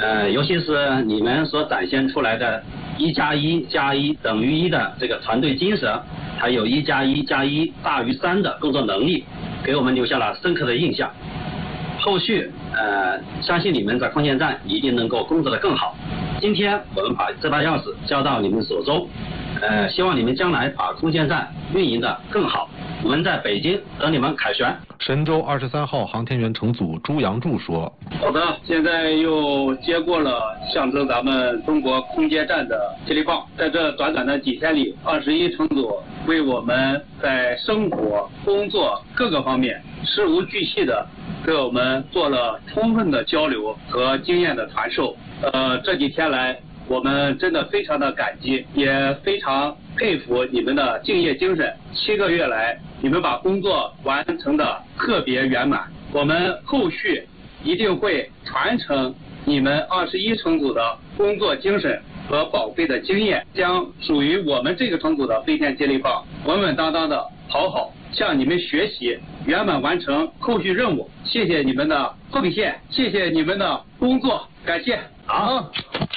尤其是你们所展现出来的1+1+1等于1的这个团队精神，还有1+1+1大于3的工作能力，给我们留下了深刻的印象。后续相信你们在空间站一定能够工作得更好。今天我们把这把钥匙交到你们手中，希望你们将来把空间站运营得更好。我们在北京等你们凯旋。 神舟23号航天员乘组朱杨柱说：“ 好的，现在又接过了象征咱们中国空间站的接力棒，在这短短的几天里，21乘组为我们在生活、工作各个方面事无巨细的给我们做了充分的交流和经验的传授。这几天来，我们真的非常的感激，也非常佩服你们的敬业精神。7个月来，你们把工作完成的特别圆满。我们后续一定会传承你们21乘组的工作精神和宝贵的经验，将属于我们这个乘组的飞天接力棒稳稳当当的跑好，向你们学习，圆满完成后续任务。谢谢你们的奉献，谢谢你们的工作，感谢。好。”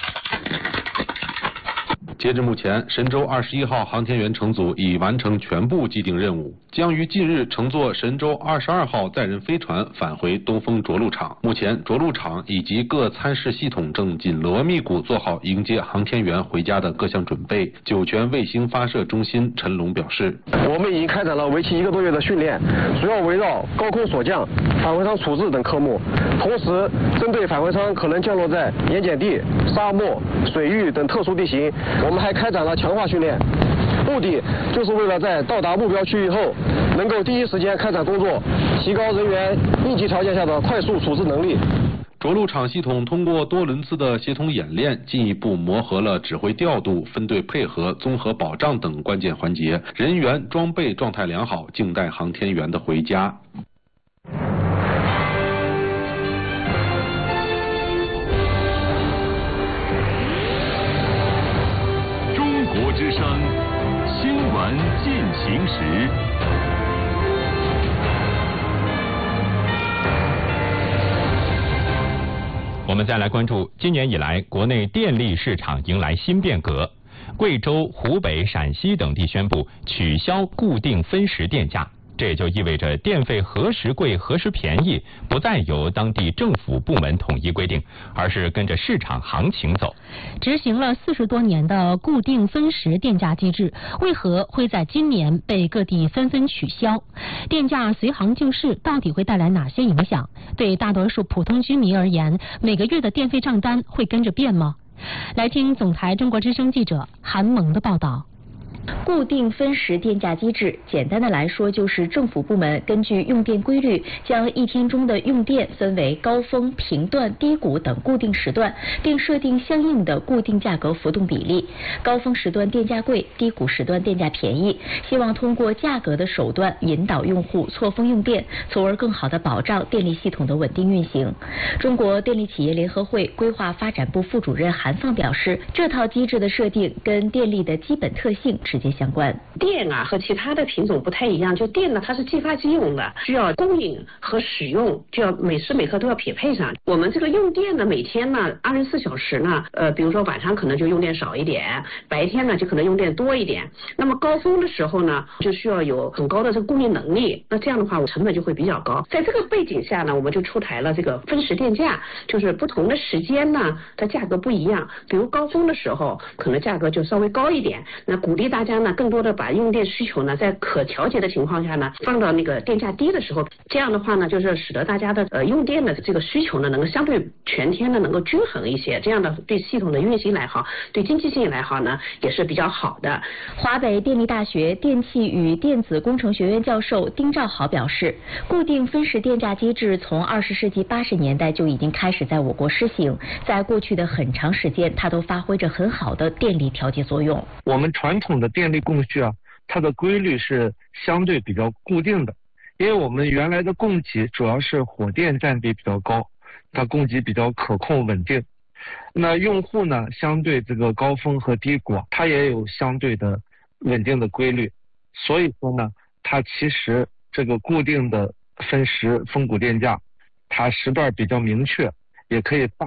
截至目前，神舟21号航天员乘组已完成全部既定任务，将于近日乘坐神舟22号载人飞船返回东风着陆场。目前，着陆场以及各参试系统正紧锣密鼓做好迎接航天员回家的各项准备。酒泉卫星发射中心陈龙表示：“ 我们已经开展了为期1个多月的训练，主要围绕高空锁降、返回舱处置等科目，同时针对返回舱可能降落在盐碱地、沙漠、水域等特殊地形，我们还开展了强化训练，目的就是为了在到达目标区域后，能够第一时间开展工作，提高人员应急条件下的快速处置能力。” 着陆场系统通过多轮次的协同演练，进一步磨合了指挥调度、分队配合、综合保障等关键环节，人员装备状态良好，静待航天员的回家。 之声新闻进行时。 我们再来关注，今年以来，国内电力市场迎来新变革。贵州、湖北、陕西等地宣布取消固定分时电价。这也就意味着电费何时贵何时便宜不再由当地政府部门统一规定，而是跟着市场行情走。 执行了40多年的固定分时电价机制，为何会在今年被各地纷纷取消？电价随行就市到底会带来哪些影响？对大多数普通居民而言，每个月的电费账单会跟着变吗？来听总台中国之声记者韩萌的报道。 固定分时电价机制，简单的来说就是政府部门根据用电规律，将一天中的用电分为高峰、频段、低谷等固定时段，并设定相应的固定价格浮动比例。高峰时段电价贵，低谷时段电价便宜，希望通过价格的手段引导用户错峰用电，从而更好地保障电力系统的稳定运行。中国电力企业联合会规划发展部副主任韩放表示，这套机制的设定跟电力的基本特性直接相关。 电啊和其他的品种不太一样，就电呢它是即发即用的，需要供应和使用就要每时每刻都要匹配上。我们这个用电呢，每天呢24小时呢，比如说晚上可能就用电少一点，白天呢就可能用电多一点。那么高峰的时候呢，就需要有很高的这个供应能力，那这样的话成本就会比较高。在这个背景下呢，我们就出台了这个分时电价，就是不同的时间呢，它价格不一样。比如高峰的时候，可能价格就稍微高一点，那鼓励大家呢更多的把用电需求呢在可调节的情况下呢放到那个电价低的时候，这样的话呢就是使得大家的用电的这个需求呢能够相对全天呢能够均衡一些，这样的对系统的运行来好，对经济性来好呢也是比较好的。 华北电力大学电气与电子工程学院教授丁兆豪表示，固定分时电价机制从20世纪80年代就已经开始在我国施行，在过去的很长时间它都发挥着很好的电力调节作用。 我们传统的电力供需啊，它的规律是相对比较固定的，因为我们原来的供给主要是火电占比比较高，它供给比较可控稳定。那用户呢，相对这个高峰和低谷，它也有相对的稳定的规律，所以说呢，它其实这个固定的分时分谷电价，它时段比较明确，也可以大